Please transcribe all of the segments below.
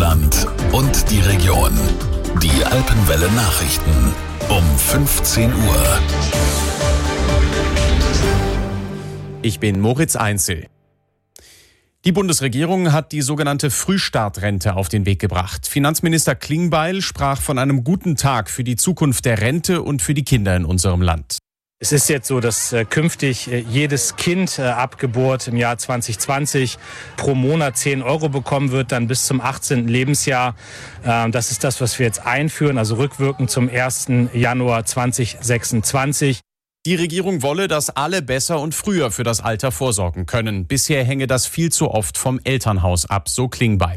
Deutschland und die Region. Die Alpenwelle Nachrichten um 15 Uhr. Ich bin Moritz Einzel. Die Bundesregierung hat die sogenannte Frühstartrente auf den Weg gebracht. Finanzminister Klingbeil sprach von einem guten Tag für die Zukunft der Rente und für die Kinder in unserem Land. Es ist jetzt so, dass künftig jedes Kind ab Geburt im Jahr 2020 pro Monat 10 Euro bekommen wird, dann bis zum 18. Lebensjahr. Das ist das, was wir jetzt einführen, also rückwirkend zum 1. Januar 2026. Die Regierung wolle, dass alle besser und früher für das Alter vorsorgen können. Bisher hänge das viel zu oft vom Elternhaus ab, so Klingbeil.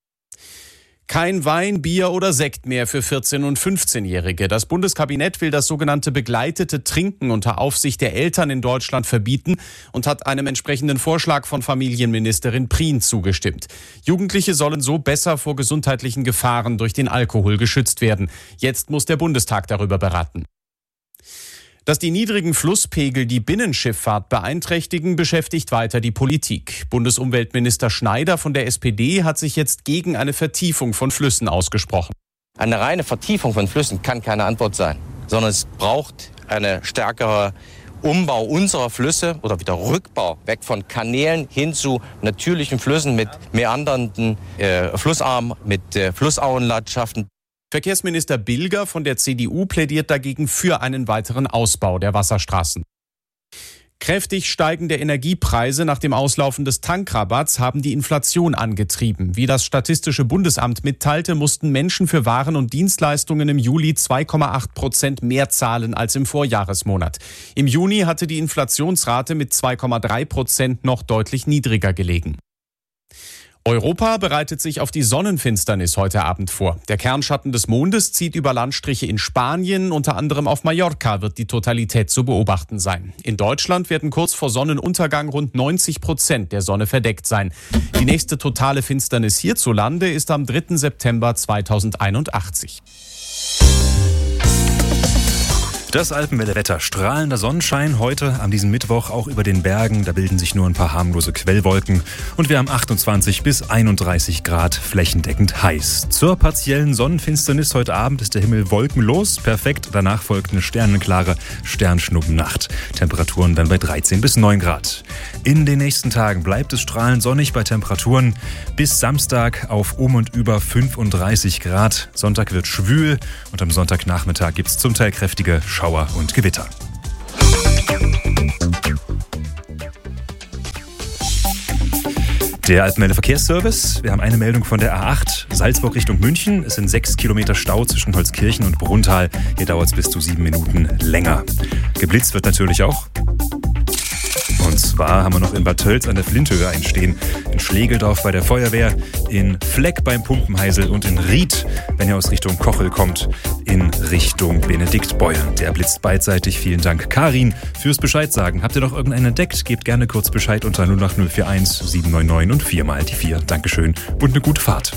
Kein Wein, Bier oder Sekt mehr für 14- und 15-Jährige. Das Bundeskabinett will das sogenannte begleitete Trinken unter Aufsicht der Eltern in Deutschland verbieten und hat einem entsprechenden Vorschlag von Familienministerin Prien zugestimmt. Jugendliche sollen so besser vor gesundheitlichen Gefahren durch den Alkohol geschützt werden. Jetzt muss der Bundestag darüber beraten. Dass die niedrigen Flusspegel die Binnenschifffahrt beeinträchtigen, beschäftigt weiter die Politik. Bundesumweltminister Schneider von der SPD hat sich jetzt gegen eine Vertiefung von Flüssen ausgesprochen. Eine reine Vertiefung von Flüssen kann keine Antwort sein, sondern es braucht eine stärkere Umbau unserer Flüsse oder wieder Rückbau weg von Kanälen hin zu natürlichen Flüssen mit meandernden Flussarmen, mit Flussauenlandschaften. Verkehrsminister Bilger von der CDU plädiert dagegen für einen weiteren Ausbau der Wasserstraßen. Kräftig steigende Energiepreise nach dem Auslaufen des Tankrabatts haben die Inflation angetrieben. Wie das Statistische Bundesamt mitteilte, mussten Menschen für Waren und Dienstleistungen im Juli 2,8% mehr zahlen als im Vorjahresmonat. Im Juni hatte die Inflationsrate mit 2,3% noch deutlich niedriger gelegen. Europa bereitet sich auf die Sonnenfinsternis heute Abend vor. Der Kernschatten des Mondes zieht über Landstriche in Spanien, unter anderem auf Mallorca wird die Totalität zu beobachten sein. In Deutschland werden kurz vor Sonnenuntergang rund 90% der Sonne verdeckt sein. Die nächste totale Finsternis hierzulande ist am 3. September 2081. Das Alpenwelle-Wetter. Strahlender Sonnenschein heute an diesem Mittwoch auch über den Bergen. Da bilden sich nur ein paar harmlose Quellwolken. Und wir haben 28 bis 31 Grad flächendeckend heiß. Zur partiellen Sonnenfinsternis heute Abend ist der Himmel wolkenlos. Perfekt. Danach folgt eine sternenklare Sternschnuppennacht. Temperaturen dann bei 13 bis 9 Grad. In den nächsten Tagen bleibt es strahlend sonnig bei Temperaturen bis Samstag auf und über 35 Grad. Sonntag wird schwül und am Sonntagnachmittag gibt es zum Teil kräftige Schauer und Gewitter. Der Alpenwelle Verkehrsservice. Wir haben eine Meldung von der A8 Salzburg Richtung München. Es sind 6 Kilometer Stau zwischen Holzkirchen und Brunntal. Hier dauert es bis zu 7 Minuten länger. Geblitzt wird natürlich auch. Und zwar haben wir noch in Bad Tölz an der Flinthöhe einstehen, in Schlegeldorf bei der Feuerwehr, in Fleck beim Pumpenheisel und in Ried, wenn ihr aus Richtung Kochel kommt, in Richtung Benediktbeuern. Der blitzt beidseitig. Vielen Dank, Karin, fürs Bescheid sagen. Habt ihr noch irgendeinen entdeckt? Gebt gerne kurz Bescheid unter 08041 799 und 4 mal die 4. Dankeschön und eine gute Fahrt.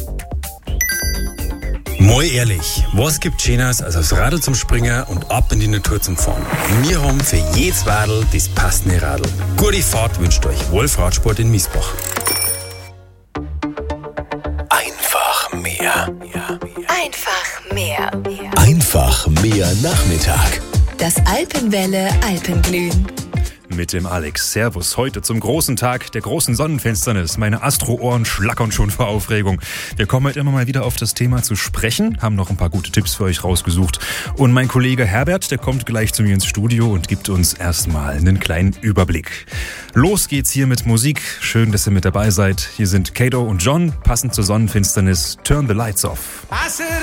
Mal ehrlich, was gibt Schöneres als aufs Radl zum Springen und ab in die Natur zum Fahren? Wir haben für jedes Radl das passende Radl. Gute Fahrt wünscht euch Wolf Radsport in Miesbach. Einfach mehr. Einfach mehr. Einfach mehr Nachmittag. Das Alpenwelle Alpenglühen. Mit dem Alex. Servus. Heute zum großen Tag der großen Sonnenfinsternis. Meine Astro-Ohren schlackern schon vor Aufregung. Wir kommen heute immer mal wieder auf das Thema zu sprechen, haben noch ein paar gute Tipps für euch rausgesucht. Und mein Kollege Herbert, der kommt gleich zu mir ins Studio und gibt uns erstmal einen kleinen Überblick. Los geht's hier mit Musik. Schön, dass ihr mit dabei seid. Hier sind Kato und John, passend zur Sonnenfinsternis. Turn the Lights Off.